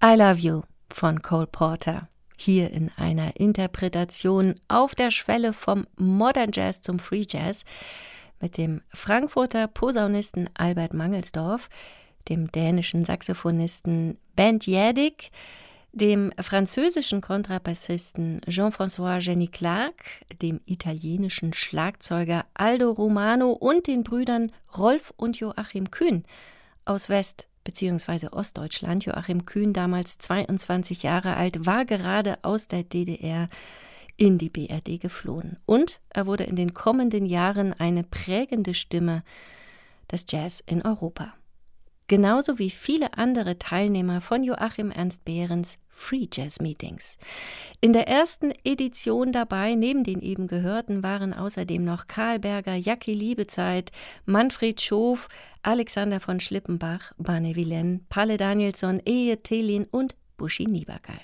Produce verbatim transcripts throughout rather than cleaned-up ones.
I Love You von Cole Porter. Hier in einer Interpretation auf der Schwelle vom Modern Jazz zum Free Jazz mit dem Frankfurter Posaunisten Albert Mangelsdorf, dem dänischen Saxophonisten Bent Jädik, dem französischen Kontrabassisten Jean-François Jenny Clark, dem italienischen Schlagzeuger Aldo Romano und den Brüdern Rolf und Joachim Kühn aus West- bzw. Ostdeutschland. Joachim Kühn, damals zweiundzwanzig Jahre alt, war gerade aus der D D R in die B R D geflohen. Und er wurde in den kommenden Jahren eine prägende Stimme des Jazz in Europa. Genauso wie viele andere Teilnehmer von Joachim Ernst Behrens Free Jazz Meetings. In der ersten Edition dabei, neben den eben gehörten, waren außerdem noch Karl Berger, Jackie Liebezeit, Manfred Schof, Alexander von Schlippenbach, Bane Vilaine, Palle Danielsson, Eje Thelin und Buschi Niebergall.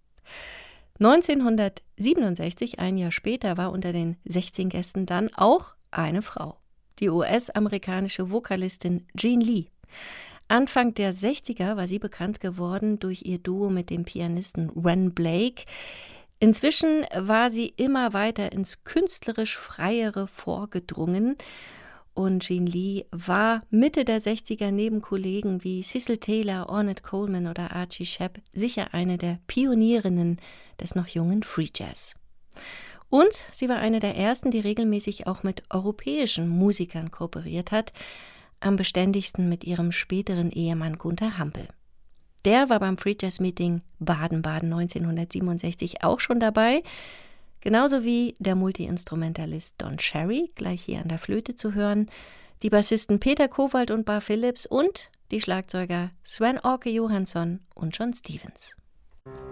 neunzehnhundertsiebenundsechzig, ein Jahr später, war unter den sechzehn Gästen dann auch eine Frau, die U S-amerikanische Vokalistin Gene Lee. Anfang der sechziger war sie bekannt geworden durch ihr Duo mit dem Pianisten Ren Blake. Inzwischen war sie immer weiter ins künstlerisch Freiere vorgedrungen und Gene Lee war Mitte der sechziger neben Kollegen wie Cecil Taylor, Ornette Coleman oder Archie Shepp sicher eine der Pionierinnen des noch jungen Free Jazz. Und sie war eine der ersten, die regelmäßig auch mit europäischen Musikern kooperiert hat, am beständigsten mit ihrem späteren Ehemann Gunther Hampel. Der war beim Free Jazz Meeting Baden-Baden neunzehnhundertsiebenundsechzig auch schon dabei, genauso wie der Multiinstrumentalist Don Cherry, gleich hier an der Flöte zu hören, die Bassisten Peter Kowald und Bar Phillips und die Schlagzeuger Sven Orke Johansson und John Stevens.